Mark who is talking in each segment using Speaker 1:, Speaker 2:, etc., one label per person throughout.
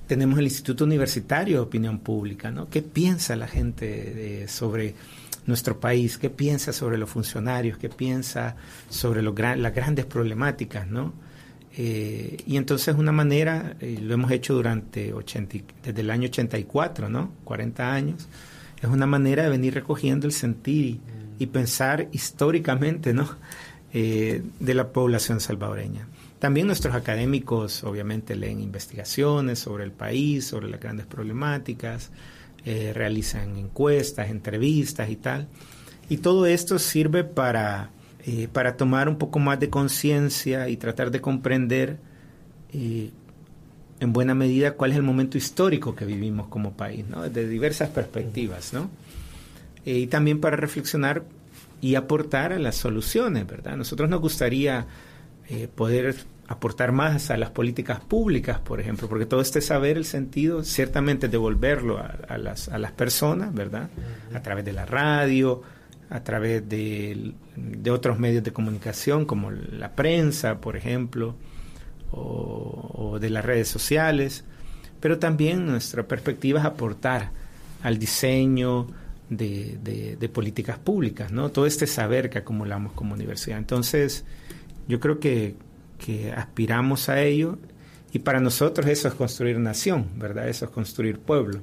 Speaker 1: Tenemos el Instituto Universitario de Opinión Pública, ¿no? ¿Qué piensa la gente sobre nuestro país? ¿Qué piensa sobre los funcionarios? ¿Qué piensa sobre las grandes problemáticas, ¿no? Y entonces una manera, lo hemos hecho desde el año 84, ¿no? 40 años, es una manera de venir recogiendo el sentir y pensar históricamente, ¿no? De la población salvadoreña. También nuestros académicos obviamente leen investigaciones sobre el país, sobre las grandes problemáticas, realizan encuestas, entrevistas y tal. Y todo esto sirve para tomar un poco más de conciencia y tratar de comprender en buena medida cuál es el momento histórico que vivimos como país, ¿no? Desde diversas perspectivas, ¿no? Y también para reflexionar y aportar a las soluciones, ¿verdad? A nosotros nos gustaría poder aportar más a las políticas públicas, por ejemplo, porque todo este saber, el sentido, ciertamente devolverlo a las personas, ¿verdad? A través de la radio, a través de otros medios de comunicación, como la prensa, por ejemplo, o de las redes sociales, pero también nuestra perspectiva es aportar al diseño de políticas públicas, ¿no? Todo este saber que acumulamos como universidad. Entonces, yo creo que aspiramos a ello, y para nosotros eso es construir nación, ¿verdad? Eso es construir pueblo.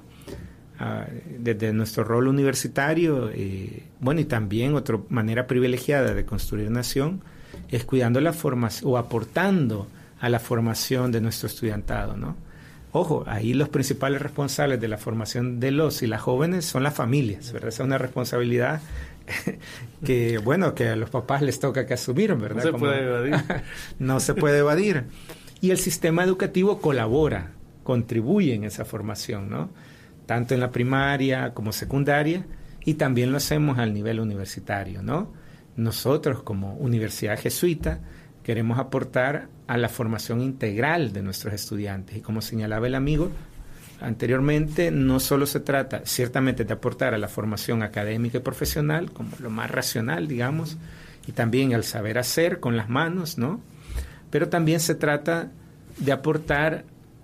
Speaker 1: Desde nuestro rol universitario, y también otra manera privilegiada de construir nación es cuidando la formación o aportando a la formación de nuestro estudiantado, ¿no? Ojo, ahí los principales responsables de la formación de los y las jóvenes son las familias, ¿verdad? Esa es una responsabilidad que a los papás les toca que asumir, ¿verdad?
Speaker 2: No se puede evadir.
Speaker 1: No se puede evadir. Y el sistema educativo contribuye en esa formación, ¿no? Tanto en la primaria como secundaria, y también lo hacemos al nivel universitario, ¿no? Nosotros como Universidad Jesuita queremos aportar a la formación integral de nuestros estudiantes, y como señalaba el amigo anteriormente, no solo se trata ciertamente de aportar a la formación académica y profesional, como lo más racional, digamos, y también al saber hacer con las manos, ¿no? Pero también se trata de aportar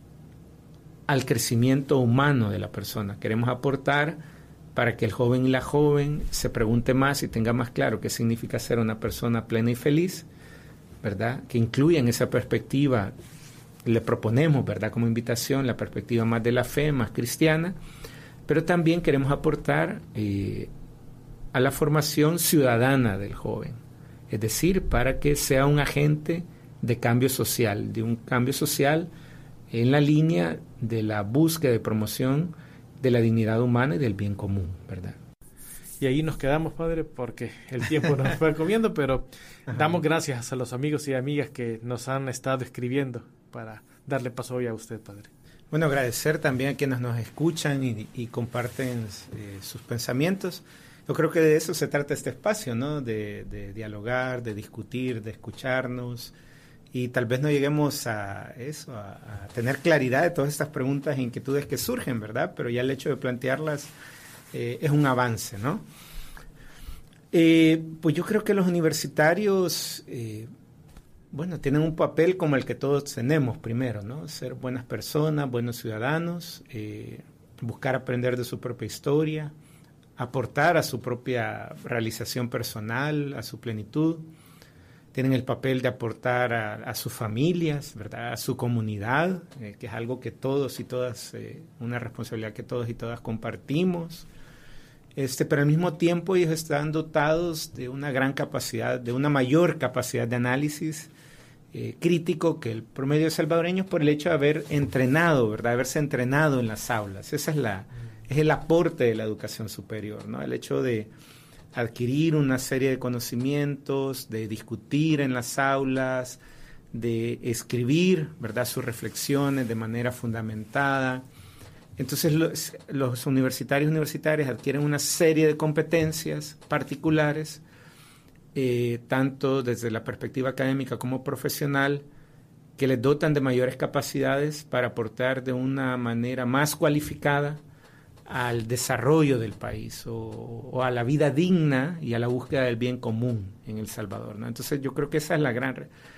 Speaker 1: al crecimiento humano de la persona. Queremos aportar para que el joven y la joven se pregunte más y tenga más claro qué significa ser una persona plena y feliz, ¿verdad? Que incluya en esa perspectiva, le proponemos, ¿verdad?, como invitación, la perspectiva más de la fe, más cristiana, pero también queremos aportar a la formación ciudadana del joven, es decir, para que sea un agente de cambio social, en la línea de la búsqueda y promoción de la dignidad humana y del bien común, ¿verdad?
Speaker 2: Y ahí nos quedamos, padre, porque el tiempo nos fue comiendo, pero damos gracias a los amigos y amigas que nos han estado escribiendo para darle paso hoy a usted, padre.
Speaker 1: Bueno, agradecer también a quienes nos escuchan y comparten sus pensamientos. Yo creo que de eso se trata este espacio, ¿no? De dialogar, de discutir, de escucharnos, y tal vez no lleguemos a eso, a tener claridad de todas estas preguntas e inquietudes que surgen, ¿verdad? Pero ya el hecho de plantearlas es un avance, ¿no? Pues yo creo que los universitarios, tienen un papel como el que todos tenemos primero, ¿no? Ser buenas personas, buenos ciudadanos, buscar aprender de su propia historia, aportar a su propia realización personal, a su plenitud. Tienen el papel de aportar a sus familias, ¿verdad?, a su comunidad, que es algo que todos y todas, una responsabilidad que todos y todas compartimos. Pero al mismo tiempo ellos están dotados de una gran capacidad, de una mayor capacidad de análisis crítico que el promedio de salvadoreños, por el hecho de haber entrenado, ¿verdad?, haberse entrenado en las aulas. Ese es el aporte de la educación superior, ¿no? El hecho de adquirir una serie de conocimientos, de discutir en las aulas, de escribir, ¿verdad?, sus reflexiones de manera fundamentada. Entonces los universitarios y universitarias adquieren una serie de competencias particulares, tanto desde la perspectiva académica como profesional, que les dotan de mayores capacidades para aportar de una manera más cualificada al desarrollo del país o a la vida digna y a la búsqueda del bien común en El Salvador, ¿no? Entonces yo creo que esa es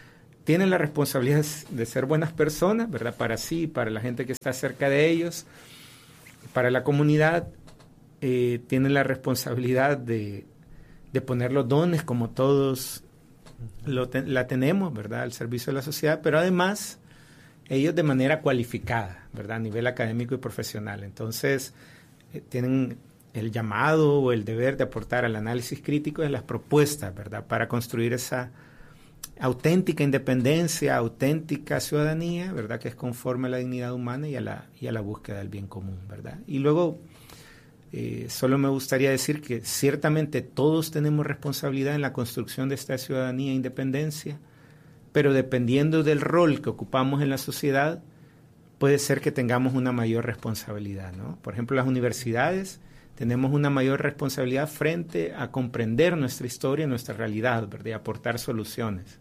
Speaker 1: tienen la responsabilidad de ser buenas personas, ¿verdad? Para sí, para la gente que está cerca de ellos, para la comunidad, tienen la responsabilidad de poner los dones como todos la tenemos, ¿verdad? Al servicio de la sociedad, pero además ellos de manera cualificada, ¿verdad? A nivel académico y profesional. Entonces, tienen el llamado o el deber de aportar al análisis crítico de las propuestas, ¿verdad? Para construir esa auténtica independencia, auténtica ciudadanía, ¿verdad? Que es conforme a la dignidad humana y a la búsqueda del bien común, ¿verdad? Y luego, solo me gustaría decir que ciertamente todos tenemos responsabilidad en la construcción de esta ciudadanía e independencia, pero dependiendo del rol que ocupamos en la sociedad, puede ser que tengamos una mayor responsabilidad, ¿no? Por ejemplo, las universidades tenemos una mayor responsabilidad frente a comprender nuestra historia, nuestra realidad, ¿verdad? Y aportar soluciones.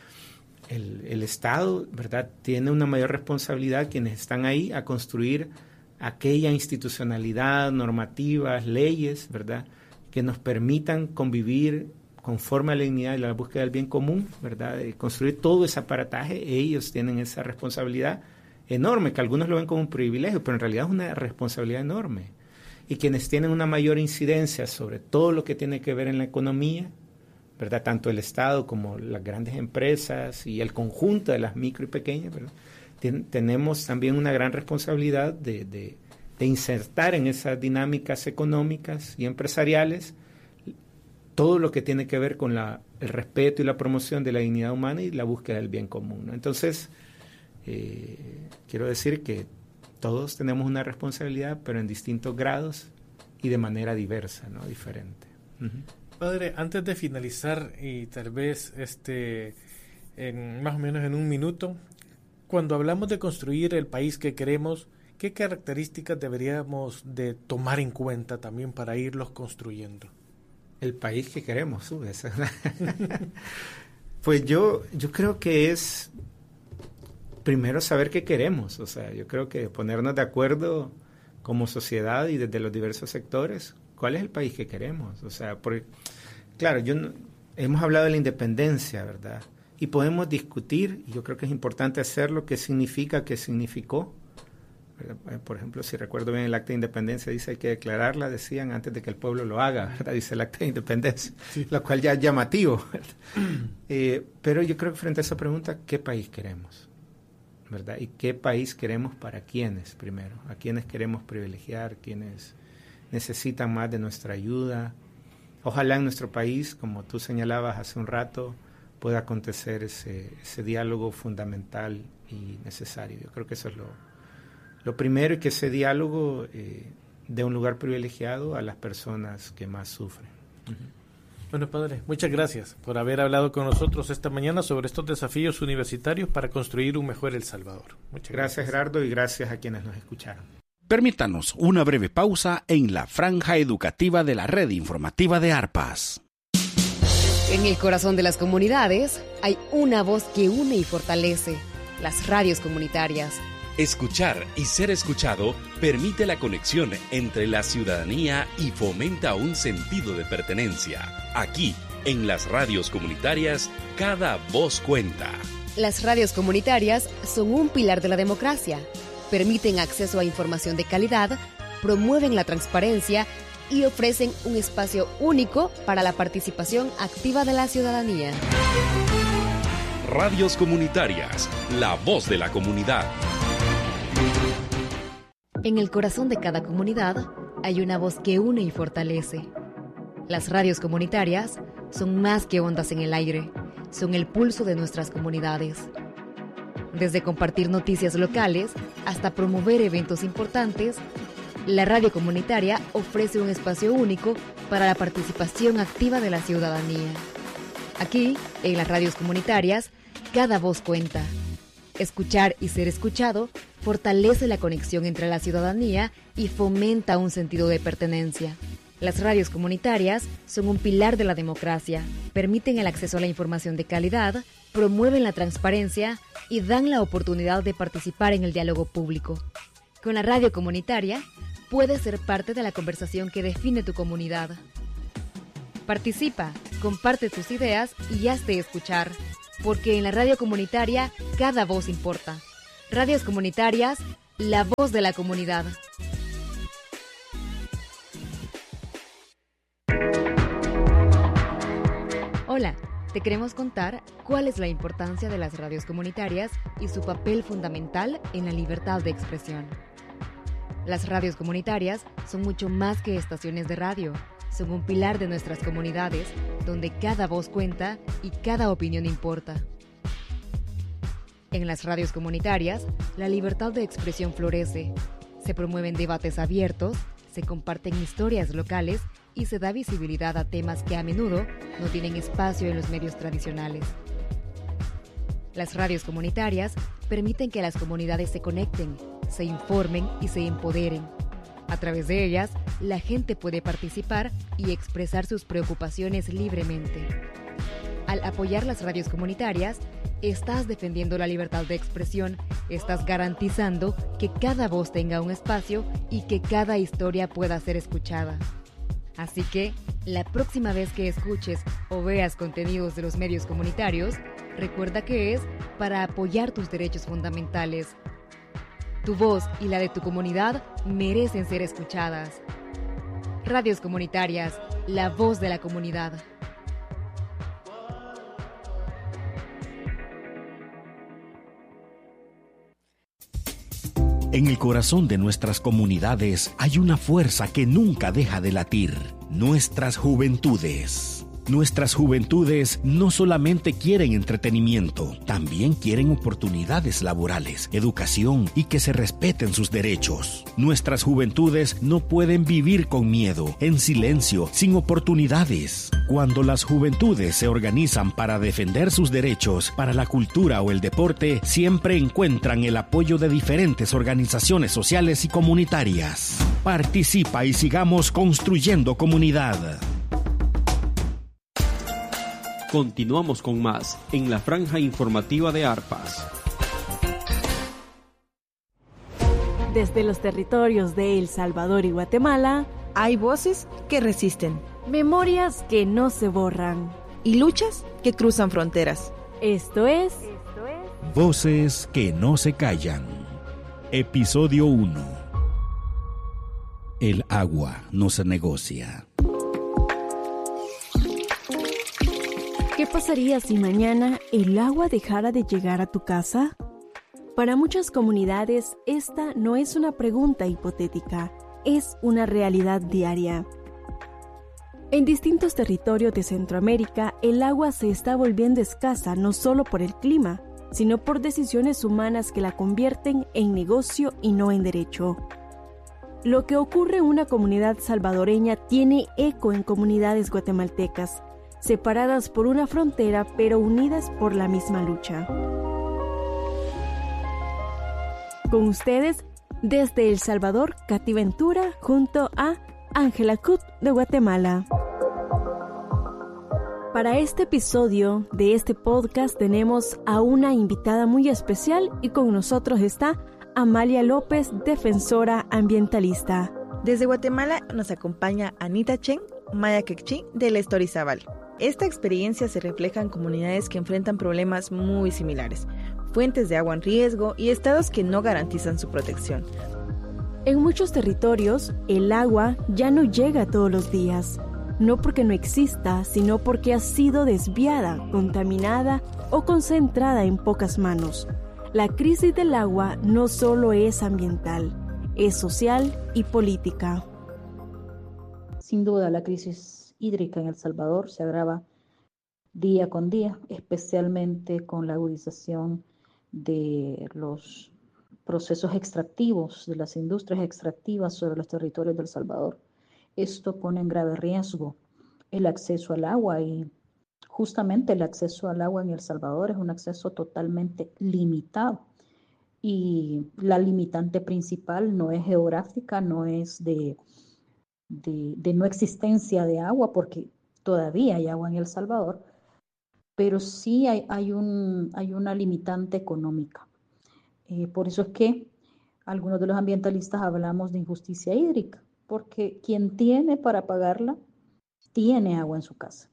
Speaker 1: El Estado, ¿verdad? Tiene una mayor responsabilidad, quienes están ahí, a construir aquella institucionalidad, normativas, leyes, ¿verdad? Que nos permitan convivir conforme a la dignidad y la búsqueda del bien común, ¿verdad? De construir todo ese aparataje. Ellos tienen esa responsabilidad enorme, que algunos lo ven como un privilegio, pero en realidad es una responsabilidad enorme. Y quienes tienen una mayor incidencia sobre todo lo que tiene que ver en la economía, ¿verdad? Tanto el Estado como las grandes empresas y el conjunto de las micro y pequeñas, ¿verdad? Tenemos también una gran responsabilidad de insertar en esas dinámicas económicas y empresariales todo lo que tiene que ver con el respeto y la promoción de la dignidad humana y la búsqueda del bien común, ¿no? Entonces, quiero decir que todos tenemos una responsabilidad, pero en distintos grados y de manera diversa, ¿no? Diferente. Uh-huh.
Speaker 2: Padre, antes de finalizar y tal vez más o menos en un minuto, cuando hablamos de construir el país que queremos, ¿qué características deberíamos de tomar en cuenta también para irlos construyendo?
Speaker 1: El país que queremos, Pues yo creo que es primero saber qué queremos. O sea, yo creo que ponernos de acuerdo como sociedad y desde los diversos sectores, ¿cuál es el país que queremos? O sea, porque, claro, hemos hablado de la independencia, ¿verdad? Y podemos discutir, y yo creo que es importante hacerlo, qué significa, qué significó. Por ejemplo, si recuerdo bien, el acta de independencia dice hay que declararla, decían, antes de que el pueblo lo haga, ¿verdad? Dice el acta de independencia, sí. Lo cual ya es llamativo, pero yo creo que frente a esa pregunta, ¿qué país queremos? ¿Verdad? ¿Y qué país queremos para quiénes primero? ¿A quiénes queremos privilegiar? ¿Quiénes necesitan más de nuestra ayuda? Ojalá en nuestro país, como tú señalabas hace un rato, pueda acontecer ese diálogo fundamental y necesario. Yo creo que eso es lo primero, y que ese diálogo dé un lugar privilegiado a las personas que más sufren. Uh-huh.
Speaker 2: Bueno, padre, muchas gracias por haber hablado con nosotros esta mañana sobre estos desafíos universitarios para construir un mejor El Salvador. Muchas gracias,
Speaker 1: Gerardo, y gracias a quienes nos escucharon.
Speaker 3: Permítanos una breve pausa en la franja educativa de la red informativa de Arpas.
Speaker 4: En el corazón de las comunidades hay una voz que une y fortalece: las radios comunitarias.
Speaker 5: Escuchar y ser escuchado permite la conexión entre la ciudadanía y fomenta un sentido de pertenencia. Aquí, en las radios comunitarias, cada voz cuenta.
Speaker 4: Las radios comunitarias son un pilar de la democracia. Permiten acceso a información de calidad, promueven la transparencia y ofrecen un espacio único para la participación activa de la ciudadanía.
Speaker 5: Radios comunitarias, la voz de la comunidad.
Speaker 4: En el corazón de cada comunidad hay una voz que une y fortalece. Las radios comunitarias son más que ondas en el aire, son el pulso de nuestras comunidades. Desde compartir noticias locales hasta promover eventos importantes, la radio comunitaria ofrece un espacio único para la participación activa de la ciudadanía. Aquí, en las radios comunitarias, cada voz cuenta. Escuchar y ser escuchado fortalece la conexión entre la ciudadanía y fomenta un sentido de pertenencia. Las radios comunitarias son un pilar de la democracia, permiten el acceso a la información de calidad, promueven la transparencia y dan la oportunidad de participar en el diálogo público. Con la radio comunitaria, puedes ser parte de la conversación que define tu comunidad. Participa, comparte tus ideas y hazte escuchar. porque en la radio comunitaria cada voz importa. Radios comunitarias, la voz de la comunidad. Hola, te queremos contar cuál es la importancia de las radios comunitarias y su papel fundamental en la libertad de expresión. Las radios comunitarias son mucho más que estaciones de radio. Son un pilar de nuestras comunidades, donde cada voz cuenta y cada opinión importa. En las radios comunitarias, la libertad de expresión florece. Se promueven debates abiertos, se comparten historias locales y se da visibilidad a temas que a menudo no tienen espacio en los medios tradicionales. Las radios comunitarias permiten que las comunidades se conecten, se informen y se empoderen. A través de ellas, la gente puede participar y expresar sus preocupaciones libremente. Al apoyar las radios comunitarias, estás defendiendo la libertad de expresión, estás garantizando que cada voz tenga un espacio y que cada historia pueda ser escuchada. Así que, la próxima vez que escuches o veas contenidos de los medios comunitarios, recuerda que es para apoyar tus derechos fundamentales. Tu voz y la de tu comunidad merecen ser escuchadas. Radios comunitarias, la voz de la comunidad.
Speaker 3: En el corazón de nuestras comunidades hay una fuerza que nunca deja de latir: nuestras juventudes. Nuestras juventudes no solamente quieren entretenimiento, también quieren oportunidades laborales, educación y que se respeten sus derechos. Nuestras juventudes no pueden vivir con miedo, en silencio, sin oportunidades. Cuando las juventudes se organizan para defender sus derechos, para la cultura o el deporte, siempre encuentran el apoyo de diferentes organizaciones sociales y comunitarias. Participa y sigamos construyendo comunidad.
Speaker 6: Continuamos con más en la franja informativa de Arpas.
Speaker 7: Desde los territorios de El Salvador y Guatemala,
Speaker 8: hay voces que resisten,
Speaker 7: memorias que no se borran
Speaker 8: y luchas que cruzan fronteras.
Speaker 7: Esto es
Speaker 3: Voces que no se callan. Episodio 1. El agua no se negocia.
Speaker 7: ¿Qué pasaría si mañana el agua dejara de llegar a tu casa? Para muchas comunidades, esta no es una pregunta hipotética, es una realidad diaria. En distintos territorios de Centroamérica, el agua se está volviendo escasa no solo por el clima, sino por decisiones humanas que la convierten en negocio y no en derecho. Lo que ocurre en una comunidad salvadoreña tiene eco en comunidades guatemaltecas, separadas por una frontera pero unidas por la misma lucha. Con ustedes, desde El Salvador, Katy Ventura, junto a Ángela Cut de Guatemala. Para este episodio de este podcast tenemos a una invitada muy especial y con nosotros está Amalia López, defensora ambientalista.
Speaker 8: Desde Guatemala nos acompaña Anita Chen, Maya Quechí de La Estorizabal. Esta experiencia se refleja en comunidades que enfrentan problemas muy similares, fuentes de agua en riesgo y estados que no garantizan su protección.
Speaker 7: En muchos territorios, el agua ya no llega todos los días, no porque no exista, sino porque ha sido desviada, contaminada o concentrada en pocas manos. La crisis del agua no solo es ambiental, es social y política.
Speaker 9: Sin duda, la crisis hídrica en El Salvador se agrava día con día, especialmente con la agudización de los procesos extractivos, de las industrias extractivas sobre los territorios de El Salvador. Esto pone en grave riesgo el acceso al agua y justamente el acceso al agua en El Salvador es un acceso totalmente limitado. Y la limitante principal no es geográfica, no es de no existencia de agua, porque todavía hay agua en El Salvador, pero sí hay una limitante económica. Por eso es que algunos de los ambientalistas hablamos de injusticia hídrica, porque quien tiene para pagarla tiene agua en su casa.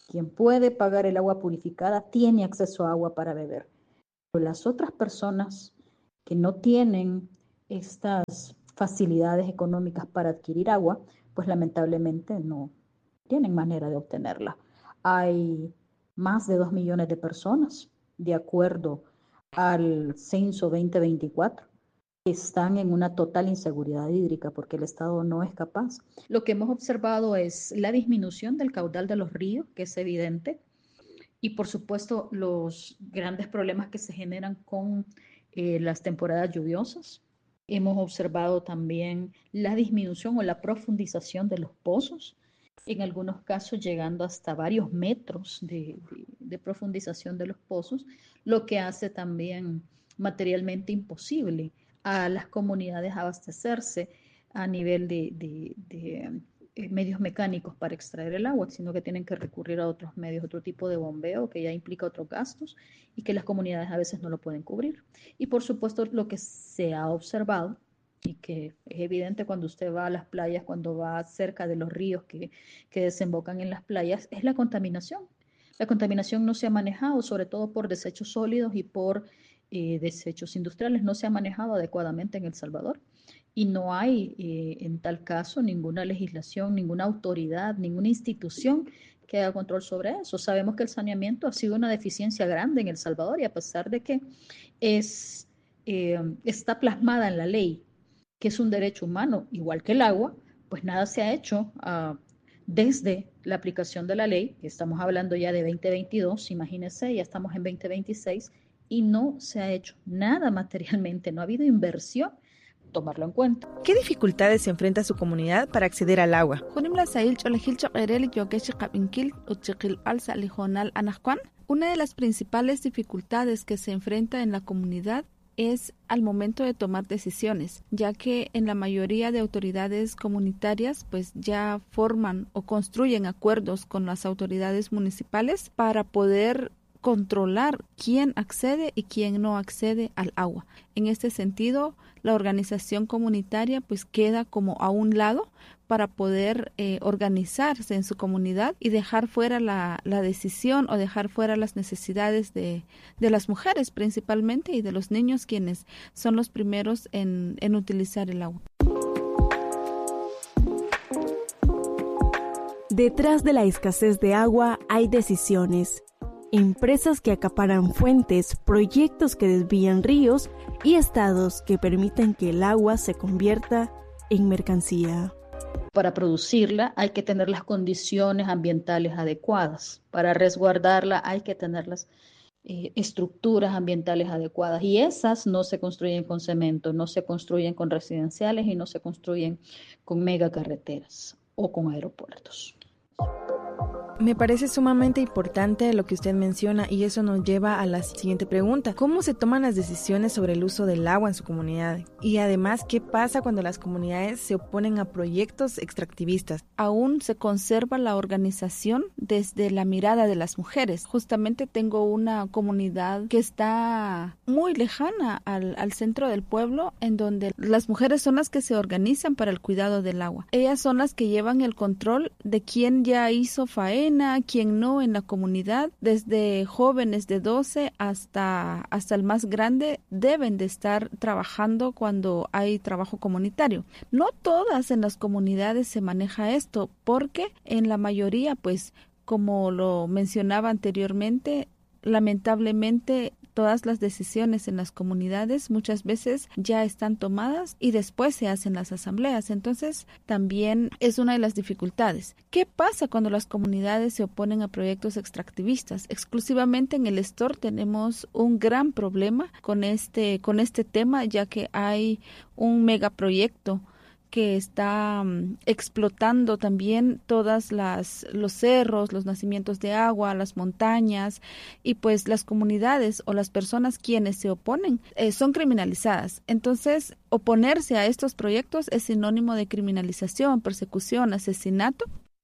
Speaker 9: Quien puede pagar el agua purificada tiene acceso a agua para beber. Pero las otras personas que no tienen estas facilidades económicas para adquirir agua, pues lamentablemente no tienen manera de obtenerla. Hay más de 2 millones de personas, de acuerdo al censo 2024, que están en una total inseguridad hídrica porque el Estado no es capaz. Lo que hemos observado es la disminución del caudal de los ríos, que es evidente, y por supuesto los grandes problemas que se generan con las temporadas lluviosas. Hemos observado también la disminución o la profundización de los pozos, en algunos casos llegando hasta varios metros de profundización de los pozos, lo que hace también materialmente imposible a las comunidades abastecerse a nivel de medios mecánicos para extraer el agua, sino que tienen que recurrir a otros medios, otro tipo de bombeo que ya implica otros gastos y que las comunidades a veces no lo pueden cubrir. Y por supuesto lo que se ha observado y que es evidente cuando usted va a las playas, cuando va cerca de los ríos que desembocan en las playas, es la contaminación. La contaminación no se ha manejado, sobre todo por desechos sólidos y por desechos industriales, no se ha manejado adecuadamente en El Salvador y no hay en tal caso ninguna legislación, ninguna autoridad, ninguna institución que haga control sobre eso. Sabemos que el saneamiento ha sido una deficiencia grande en El Salvador y a pesar de que está plasmada en la ley, que es un derecho humano, igual que el agua, pues nada se ha hecho desde la aplicación de la ley, que estamos hablando ya de 2022, imagínense, ya estamos en 2026, y no se ha hecho nada materialmente, no ha habido inversión, tomarlo en cuenta.
Speaker 8: ¿Qué dificultades se enfrenta su comunidad para acceder al agua?
Speaker 10: Una de las principales dificultades que se enfrenta en la comunidad es al momento de tomar decisiones, ya que en la mayoría de autoridades comunitarias pues ya forman o construyen acuerdos con las autoridades municipales para poder controlar quién accede y quién no accede al agua. En este sentido, la organización comunitaria pues queda como a un lado para poder organizarse en su comunidad y dejar fuera la decisión o dejar fuera las necesidades de las mujeres principalmente y de los niños, quienes son los primeros en utilizar el agua.
Speaker 7: Detrás de la escasez de agua hay decisiones. Empresas que acaparan fuentes, proyectos que desvían ríos y estados que permiten que el agua se convierta en mercancía.
Speaker 9: Para producirla hay que tener las condiciones ambientales adecuadas. Para resguardarla hay que tener las estructuras ambientales adecuadas. Y esas no se construyen con cemento, no se construyen con residenciales y no se construyen con megacarreteras o con aeropuertos.
Speaker 8: Me parece sumamente importante lo que usted menciona y eso nos lleva a la siguiente pregunta. ¿Cómo se toman las decisiones sobre el uso del agua en su comunidad? Y además, ¿qué pasa cuando las comunidades se oponen a proyectos extractivistas?
Speaker 10: Aún se conserva la organización desde la mirada de las mujeres. Justamente tengo una comunidad que está muy lejana al centro del pueblo, en donde las mujeres son las que se organizan para el cuidado del agua. Ellas son las que llevan el control de quién ya hizo faena, quien no en la comunidad. Desde jóvenes de 12 hasta el más grande deben de estar trabajando cuando hay trabajo comunitario. No todas en las comunidades se maneja esto, porque en la mayoría, pues, como lo mencionaba anteriormente, lamentablemente todas las decisiones en las comunidades muchas veces ya están tomadas y después se hacen las asambleas. Entonces, también es una de las dificultades. ¿Qué pasa cuando las comunidades se oponen a proyectos extractivistas? Exclusivamente en el Estor tenemos un gran problema con este tema, ya que hay un megaproyecto que está explotando también todas los cerros, los nacimientos de agua, las montañas, y pues las comunidades o las personas quienes se oponen son criminalizadas. Entonces, oponerse a estos proyectos es sinónimo de criminalización, persecución, asesinato.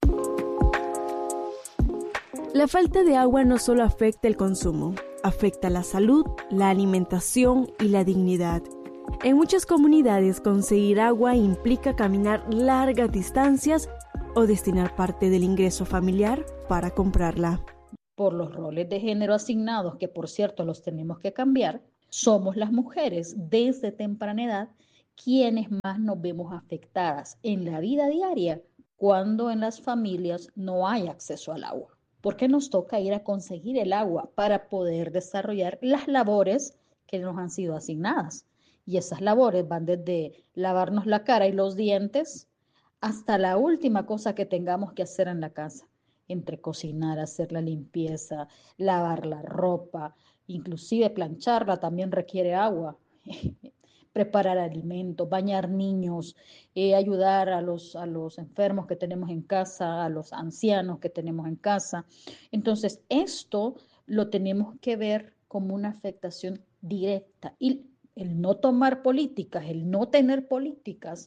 Speaker 7: La falta de agua no solo afecta el consumo, afecta la salud, la alimentación y la dignidad. En muchas comunidades conseguir agua implica caminar largas distancias o destinar parte del ingreso familiar para comprarla.
Speaker 9: Por los roles de género asignados, que por cierto los tenemos que cambiar, somos las mujeres desde temprana edad quienes más nos vemos afectadas en la vida diaria cuando en las familias no hay acceso al agua, porque nos toca ir a conseguir el agua para poder desarrollar las labores que nos han sido asignadas. Y esas labores van desde lavarnos la cara y los dientes hasta la última cosa que tengamos que hacer en la casa, entre cocinar, hacer la limpieza, lavar la ropa, inclusive plancharla también requiere agua, preparar alimentos, bañar niños, ayudar a los enfermos que tenemos en casa, a los ancianos que tenemos en casa. Entonces, esto lo tenemos que ver como una afectación directa. Y el no tomar políticas, el no tener políticas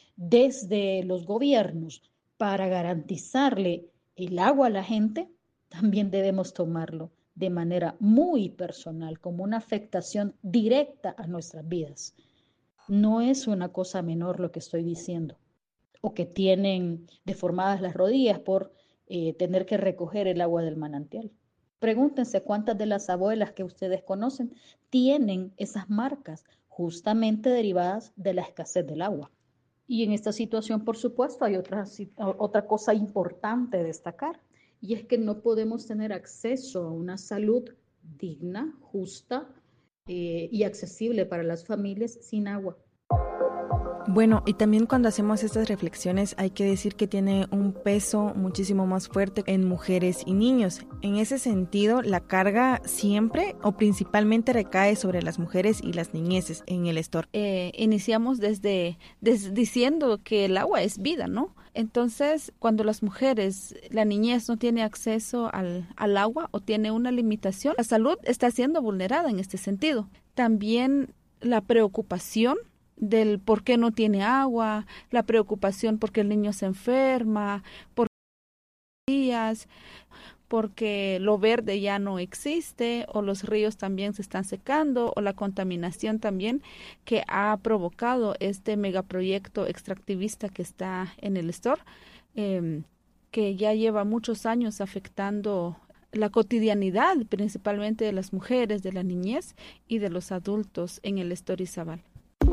Speaker 9: desde los gobiernos para garantizarle el agua a la gente, también debemos tomarlo de manera muy personal, como una afectación directa a nuestras vidas. No es una cosa menor lo que estoy diciendo, o que tienen deformadas las rodillas por tener que recoger el agua del manantial. Pregúntense cuántas de las abuelas que ustedes conocen tienen esas marcas justamente derivadas de la escasez del agua. Y en esta situación, por supuesto, hay otra cosa importante de destacar, y es que no podemos tener acceso a una salud digna, justa y accesible para las familias sin agua.
Speaker 8: Bueno, y también cuando hacemos estas reflexiones hay que decir que tiene un peso muchísimo más fuerte en mujeres y niños. En ese sentido, la carga siempre o principalmente recae sobre las mujeres y las niñeces en el Estor.
Speaker 10: Iniciamos desde diciendo que el agua es vida, ¿no? Entonces, cuando las mujeres, la niñez no tiene acceso al agua o tiene una limitación, la salud está siendo vulnerada en este sentido. También la preocupación del por qué no tiene agua, la preocupación porque el niño se enferma, porque lo verde ya no existe, o los ríos también se están secando, o la contaminación también que ha provocado este megaproyecto extractivista que está en el Estor, que ya lleva muchos años afectando la cotidianidad, principalmente de las mujeres, de la niñez y de los adultos en el Estor Izabal.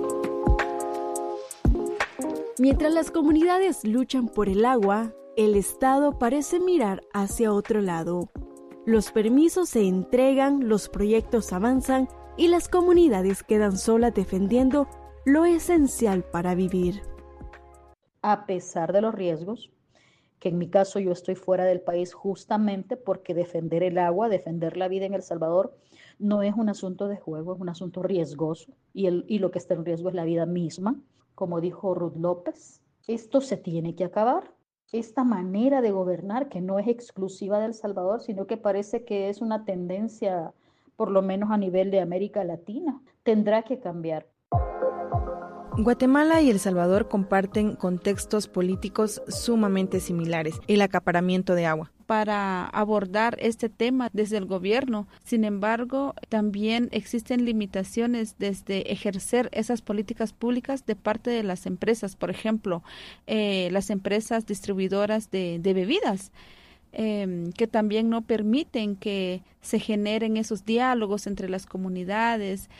Speaker 7: Mientras las comunidades luchan por el agua, el Estado parece mirar hacia otro lado. Los permisos se entregan, los proyectos avanzan y las comunidades quedan solas defendiendo lo esencial para vivir.
Speaker 9: A pesar de los riesgos, que en mi caso yo estoy fuera del país justamente porque defender el agua, defender la vida en El Salvador, no es un asunto de juego, es un asunto riesgoso y lo que está en riesgo es la vida misma. Como dijo Ruth López, esto se tiene que acabar. Esta manera de gobernar que no es exclusiva de El Salvador, sino que parece que es una tendencia, por lo menos a nivel de América Latina, tendrá que cambiar.
Speaker 8: Guatemala y El Salvador comparten contextos políticos sumamente similares, el acaparamiento de agua.
Speaker 10: Para abordar este tema desde el gobierno. Sin embargo, también existen limitaciones desde ejercer esas políticas públicas de parte de las empresas, por ejemplo, las empresas distribuidoras de bebidas, que también no permiten que se generen esos diálogos entre las comunidades.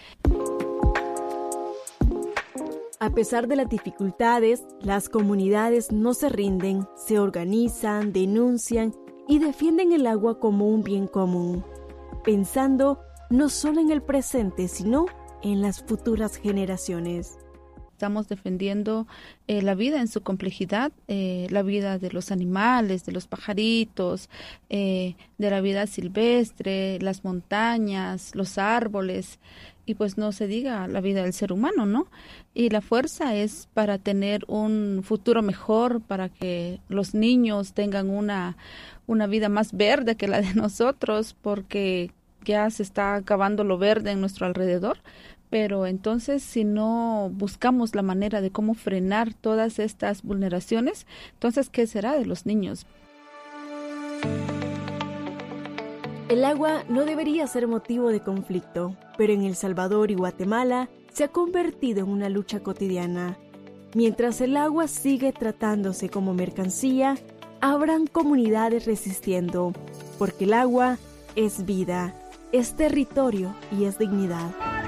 Speaker 7: A pesar de las dificultades, las comunidades no se rinden, se organizan, denuncian y defienden el agua como un bien común, pensando no solo en el presente, sino en las futuras generaciones.
Speaker 10: Estamos defendiendo la vida en su complejidad, la vida de los animales, de los pajaritos, de la vida silvestre, las montañas, los árboles, y pues no se diga la vida del ser humano, ¿no? Y la fuerza es para tener un futuro mejor, para que los niños tengan una vida más verde que la de nosotros, porque ya se está acabando lo verde en nuestro alrededor. Pero entonces, si no buscamos la manera de cómo frenar todas estas vulneraciones, entonces, ¿qué será de los niños?
Speaker 7: El agua no debería ser motivo de conflicto, pero en El Salvador y Guatemala se ha convertido en una lucha cotidiana. Mientras el agua sigue tratándose como mercancía, habrán comunidades resistiendo, porque el agua es vida, es territorio y es dignidad.